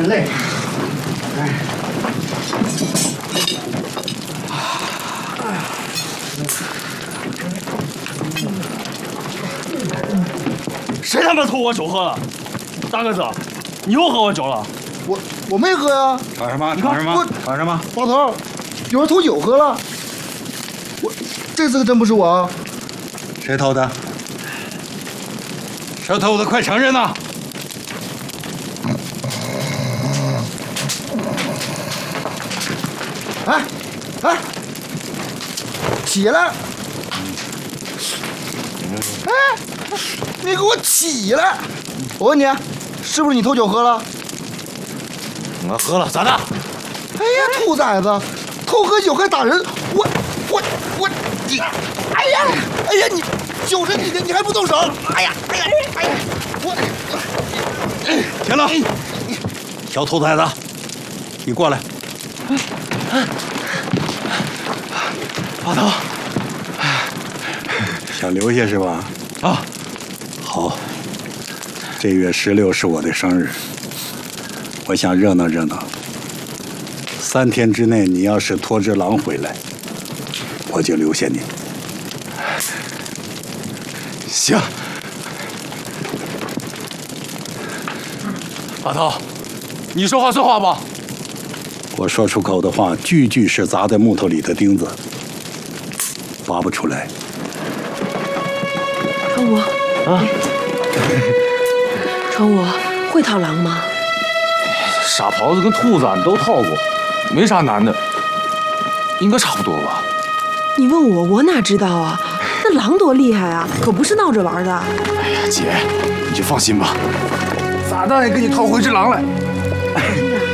真累。 谁他妈偷我酒喝了？大个子，你又喝我酒了？ 我没喝呀。 吵什么？吵什么？吵什么？ 老头，有人偷酒喝了。这次可真不是我啊。 谁偷的？谁偷的？快承认呐！ 哎，起来！哎，你给我起来！我问你，是不是你偷酒喝了？ 我喝了，咋的？ 哎呀，兔崽子，偷喝酒还打人！你！哎呀，你就是你的，你还不动手！哎呀！ 停了！小兔崽子，你过来。 把头， 想留下是吧？ 啊， 好。这月16是我的生日，我想热闹热闹。3天之内，你要是拖只狼回来，我就留下你。 行。把头，你说话算话不？ 我说出口的话，句句是砸在木头里的钉子，拔不出来。 传武啊， 传武会套狼吗？ 傻狍子跟兔子俺都套过，没啥难的，应该差不多吧。 你问我，我哪知道啊？那狼多厉害啊，可不是闹着玩的。 哎呀，姐，你就放心吧，咋的也给你套回只狼来。 真的。